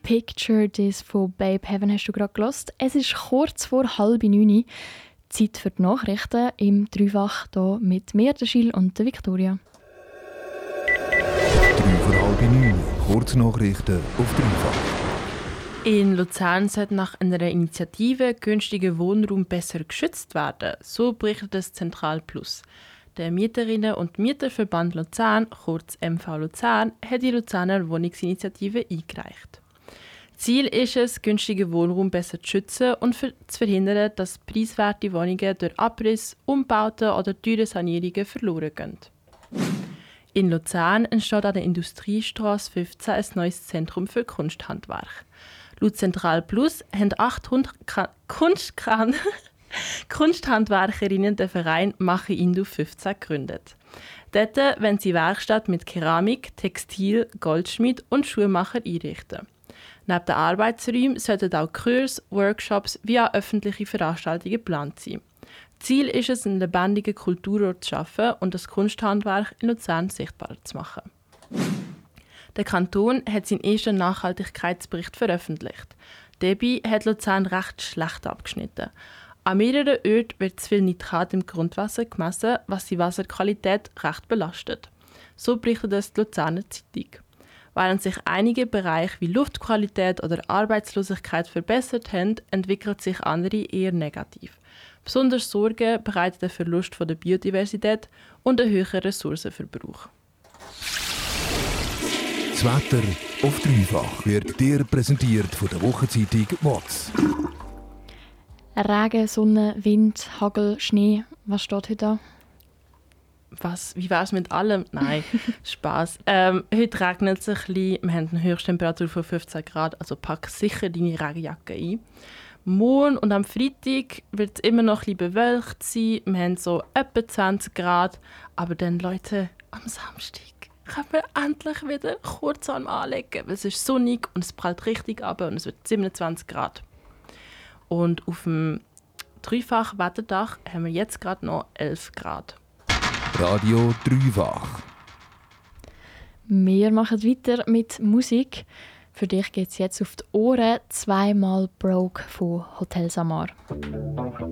Picture This von Babe Heaven hast du gerade gehört. Es ist kurz vor 8:30. Zeit für die Nachrichten im Dreifach hier mit mir, der Gilles und der Victoria. 8:30, Kurznachrichten auf Dreifach. In Luzern sollte nach einer Initiative günstiger Wohnraum besser geschützt werden. So berichtet das Zentral Plus. Der Mieterinnen- und Mieterverband Luzern, kurz MV Luzern, hat die Luzerner Wohnungsinitiative eingereicht. Ziel ist es, günstigen Wohnraum besser zu schützen und zu verhindern, dass preiswerte Wohnungen durch Abriss, Umbauten oder teure Sanierungen verloren gehen. In Luzern entsteht an der Industriestraße 15 ein neues Zentrum für Kunsthandwerk. Laut Zentral Plus haben 800 Kunsthandwerkerinnen den Verein Mache Indu 15 gegründet. Dort wollen sie Werkstatt mit Keramik, Textil, Goldschmied und Schuhmacher einrichten. Neben den Arbeitsräumen sollten auch Kurse, Workshops wie auch öffentliche Veranstaltungen geplant sein. Ziel ist es, einen lebendigen Kulturort zu schaffen und das Kunsthandwerk in Luzern sichtbar zu machen. Der Kanton hat seinen ersten Nachhaltigkeitsbericht veröffentlicht. Dabei hat Luzern recht schlecht abgeschnitten. An mehreren Orten wird zu viel Nitrat im Grundwasser gemessen, was die Wasserqualität recht belastet. So berichtet es die Luzerner Zeitung. Während sich einige Bereiche wie Luftqualität oder Arbeitslosigkeit verbessert haben, entwickeln sich andere eher negativ. Besonders Sorge bereitet der Verlust der Biodiversität und der höhere Ressourcenverbrauch. Das Wetter auf Dreifach wird dir präsentiert von der Wochenzeitung WOTS. Regen, Sonne, Wind, Hagel, Schnee. Was steht heute da? Was? Wie wär's mit allem? Nein, Spaß. Heute regnet es ein bisschen. Wir haben eine Höchsttemperatur von 15 Grad, also pack sicher deine Regenjacke ein. Morgen und am Freitag wird es immer noch ein bisschen bewölkt sein. Wir haben so etwa 20 Grad. Aber dann, Leute, am Samstag können wir endlich wieder Kurzarm anlegen. Es ist sonnig und es prallt richtig ab und es wird 27 Grad. Und auf dem Dreifach-Wetterdach haben wir jetzt gerade noch 11 Grad. Radio Dreifach. Wir machen weiter mit Musik. Für dich geht es jetzt auf die Ohren. Zweimal Broke von Hotel Samar.